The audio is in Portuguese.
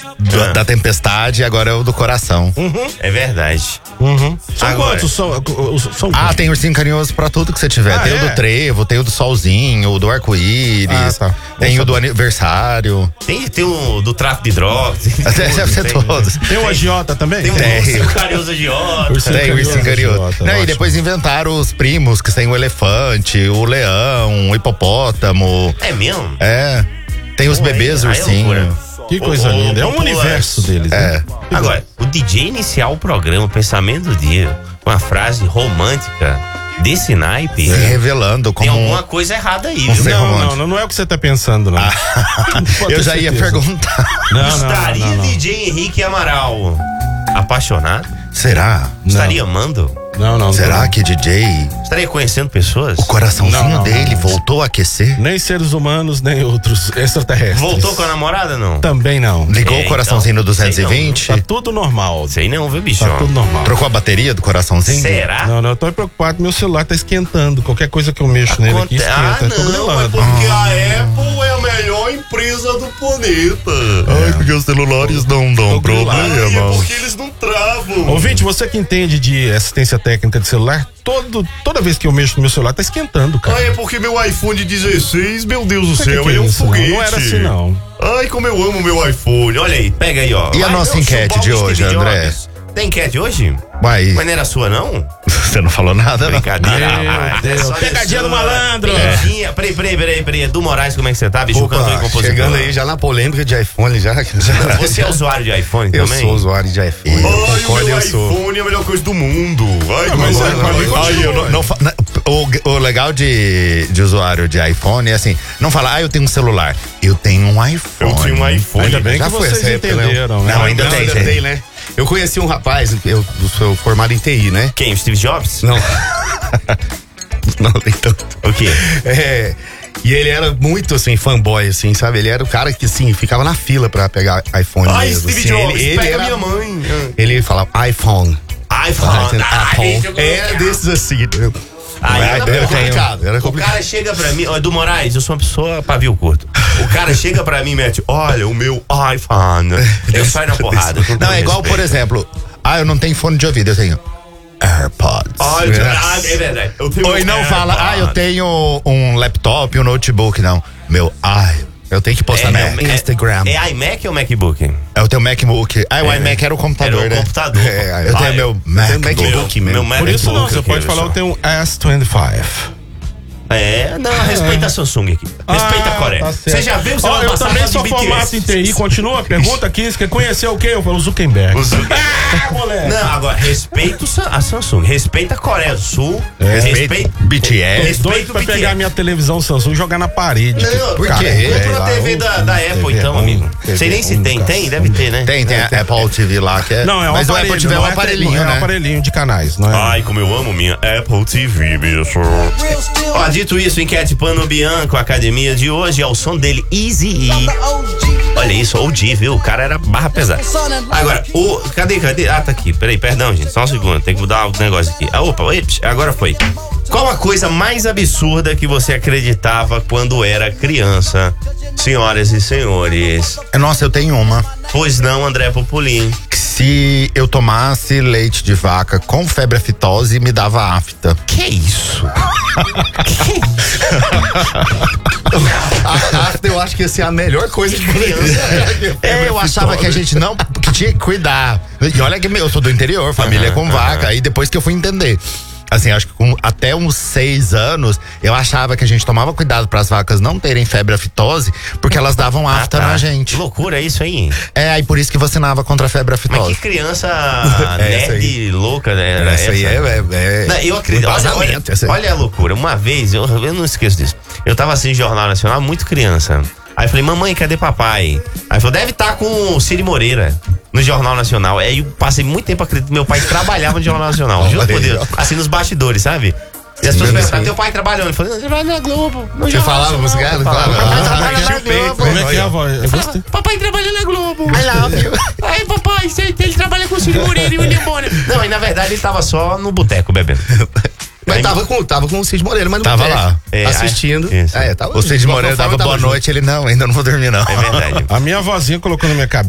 da tempestade, agora é o do coração. É verdade. São Agora. quantos? São Ah, tem ursinho carinhoso pra tudo que você tiver. Tem o do trevo, tem o do solzinho, o do arco-íris, tem o do aniversário. Tem o do tráfico de drogas. Deve ser todos. Tem o agiota também? Tem o ursinho carinhoso agiota. Tem o ursinho carinhoso. agiota, Né, e ótimo. depois inventaram os primos, que tem o elefante, o leão, o hipopótamo. É mesmo? É. Tem os bebês aí é ursinho. loucura. Que coisa linda. É um universo deles, né? Agora, o DJ iniciar o programa Pensamento do Dia com uma frase romântica desse naipe, Se revelando tem como alguma coisa errada aí, um viu? ser Não, romântico. não é o que você tá pensando, não. Pode Eu ter já ia certeza. perguntar. Estaria DJ Henrique Amaral apaixonado? Será? Estaria amando? Não. Será que DJ, Estaria conhecendo pessoas? o coraçãozinho Não. dele voltou a aquecer? Nem seres humanos, nem outros extraterrestres. Voltou com a namorada, não? Também não. Ligou É, o coraçãozinho no então, sei 220? Tá tudo normal. Sei não, viu, bicho? Tá tudo normal. Trocou a bateria do coraçãozinho? Será? Não, eu tô preocupado. Meu celular tá esquentando. Qualquer coisa que eu mexo nele aqui esquenta. Tô grilando. porque a Apple é a melhor empresa do planeta. Ai, porque os celulares não dão Tô grilado. problema. eles não travam. Ouvinte, você que entende de assistência técnica de celular, toda vez que eu mexo no meu celular tá esquentando, cara. É porque meu iPhone 16, meu Deus do céu, Que ele é um isso? foguete. Não era assim, não. Ai, como eu amo meu iPhone. Olha aí, pega aí, ó. E a Ai, nossa eu sou enquete Bob de hoje, Steve André? Jobs. Tem enquete hoje? Uai, Mas não era sua, não? você não falou nada, não? Brincadeira. Meu Deus. Só Pegadinha do pessoa. malandro. Pegadinha. Peraí. Edu Moraes, como é que você tá, bicho? Cantor e compositor. Chegando aí já na polêmica de iPhone, já. Você é usuário de iPhone Eu também? sou usuário de iPhone. Eu Ai, o concordo, meu eu sou. iPhone é a melhor coisa do mundo. Ai, mas como é, pra mim Ai, eu não o legal de usuário de iPhone é assim, não fala, eu tenho um celular, eu tenho um iPhone. Eu tinha um iPhone. Ainda bem Já que foi vocês essa época, né? entenderam, né? Não, ainda tem, gente. tem, né? Eu conheci um rapaz, eu sou formado em TI, né? Quem? O Steve Jobs? Não. Não, tem tanto. O quê? É. E ele era muito, assim, fanboy, assim, sabe? Ele era o cara que, assim, ficava na fila pra pegar iPhone Ai, mesmo. Steve assim. Jobs, ele pega era- minha mãe. Ele falava iPhone. iPhone. É desses assim. Era complicado, era O complicado. cara chega pra mim, ó, Edu Moraes, eu sou uma pessoa pavio curto. O cara chega pra mim e mete, olha, o meu iPhone. Eu saio na porrada. com Não, todo é igual, por respeito. exemplo, eu não tenho fone de ouvido, eu tenho AirPods. É verdade. Eu tenho Ou e não fala, eu tenho um laptop, um notebook, não. Meu, eu tenho que postar no Instagram. É iMac ou MacBook? Eu tenho MacBook. O iMac era o computador, Era o né? computador. Eu tenho meu MacBook Meu Por isso não, MacBook você aqui, pode falar, eu pessoal. tenho um S25. Respeita a Samsung aqui. Respeita a Coreia. Tá certo. Você já viu o Ó, eu também sou BTS? formato em TI. Continua a pergunta aqui. Você quer conhecer o quê? Eu falo Zuckerberg. Moleque. Não, agora, respeita a Samsung. Respeita a Coreia do Sul. Respeita BTS. Doido Respeita pra o pegar BTS. minha televisão Samsung e jogar na parede. Não, Por cara, quê? compra a TV da Apple, então, amigo. Sei nem se tem. Tem? Deve ter, né? Tem a Apple TV lá que é. Não, é um Mas o aparelho. Apple TV é não um aparelhinho, É um né? aparelhinho de canais, não é? Ai, como eu amo minha Apple TV, bicho. Ó, dito isso, enquete Pano Bianco, a academia de hoje é o som dele, Easy E. Olha isso, OG, viu? O cara era barra pesada. Agora, cadê? Ah, tá aqui. Peraí, perdão, gente. Só um segundo, tem que mudar o negócio aqui. Opa, agora foi. Qual a coisa mais absurda que você acreditava quando era criança, senhoras e senhores? Nossa, eu tenho uma. Pois não, André Popolin. Se eu tomasse leite de vaca com febre aftosa, me dava afta. Que isso? Eu acho que essa é a melhor coisa que poderia. Eu achava que a gente não, que tinha que cuidar. E olha que eu sou do interior, família com vaca. Aí depois que eu fui entender. Assim, acho que até uns 6 anos, eu achava que a gente tomava cuidado para as vacas não terem febre aftose, porque elas davam afta na gente. Que loucura é isso aí. Aí por isso que vacinava contra a febre Mas aftosa. que criança essa nerd louca, né? Essa aí Não, eu acredito. Olha a loucura. Uma vez, eu não esqueço disso. Eu tava assistindo Jornal Nacional, muito criança. Aí eu falei, mamãe, cadê papai? Aí falou, deve estar com o Ciro Moreira no Jornal Nacional. Aí eu passei muito tempo acreditando. Meu pai trabalhava no Jornal Nacional. Juro por Deus. Assim, nos bastidores, sabe? E as pessoas perguntavam, teu pai trabalhava? Ele falou, não, trabalha na Globo. Você falava, você Papai trabalha na Globo. Como é que é a voz? Eu gostei. Papai trabalha na Globo. Aí, papai, ele trabalha com o Ciro Moreira e o William Bonner. Não, e na verdade ele tava só no boteco bebendo. Mas tava com o Cid Moreira, mas não Tava lá. assistindo. Isso. Tava, O Cid Moreira dava boa noite, ele não, ainda não vou dormir não. É verdade. A minha vozinha colocou na minha cabeça.